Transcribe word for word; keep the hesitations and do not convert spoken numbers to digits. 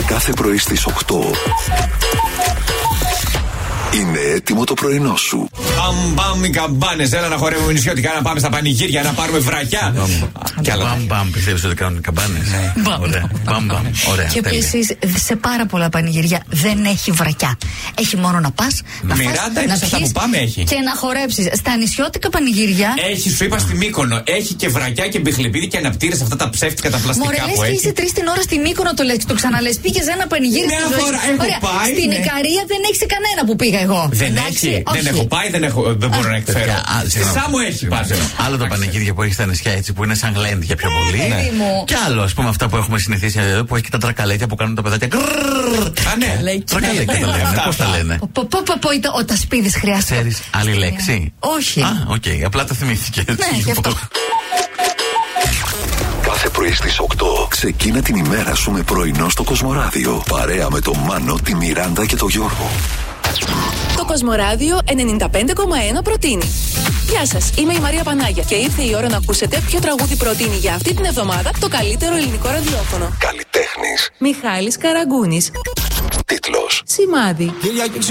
Κάθε πρωί στις οκτώ είναι έτοιμο το πρωινό σου. Μπαμ μπαμ οι καμπάνες. Έλα να χορεύουμε νησιώτικα, να πάμε στα πανηγύρια, να πάρουμε βρακιά. Μπαμ μπαμ, πιστεύεις ότι κάνουν οι καμπάνες? Ωραία. Μπαμ μπαμ. Ωραία. Και επίσης σε πάρα πολλά πανηγύρια δεν έχει βρακιά. Έχει μόνο να πας, να φας, Μιράντα, να σε αυτά που πάμε έχει. και να χορέψεις. Στα νησιώτικα πανηγύρια. Έχει, σου είπα στη Μύκονο. Έχει και βρακιά και μπιχλιπίδι και αναπτήρες, αυτά τα ψεύτικα τα πλαστικά Μωρέ, που λες και έχει. είσαι τρεις την ώρα στη Μύκονο, το λες και το ξαναλες. Πήγες ένα πανηγύρι Μια στη ζωή φορά σου. έχω Ωραία. πάει, Στην ναι. Ικαρία δεν έχει σε κανένα που πήγα εγώ. Δεν Εντάξει, έχει, όχι. δεν έχω πάει, δεν, έχω, δεν μπορώ να εκφέρω. Στη Σάμο έχει πάει. Άλλο τα πανηγύρια που έχει στα νησιά έτσι που είναι σαν γλέντια πιο πολύ. παιδί μου. Και άλλο, α πούμε, αυτά που έχουμε συνηθίσει εδώ που έχει και τα τρακαλέτια που κάνουν τα παιδάκια. Α, ναι. Τρακαλέτια τα λένε. Πώς τα λένε? Πω, πω, πω, πω, ο Τασπίδης χρειάζεται. Ξέρεις άλλη λέξη? Όχι. Α, οκ, απλά το θυμήθηκε. Ναι, γι' αυτό. Κάθε πρωί στις οκτώ ξεκίνα την ημέρα σου με πρωινό στο Κοσμοράδιο. Παρέα με τον Μάνο, τη Μιράντα και τον Γιώργο. Το Κοσμοράδιο ενενήντα πέντε κόμμα ένα προτείνει. Γεια σας, είμαι η Μαρία Πανάγια και ήρθε η ώρα να ακούσετε ποιο τραγούδι προτείνει για αυτή την εβδομάδα το καλύτερο ελληνικό ραδιόφωνο. Καλλιτέχνης. Μιχάλης Καραγκούνης. Τίτλος. Σημάδι.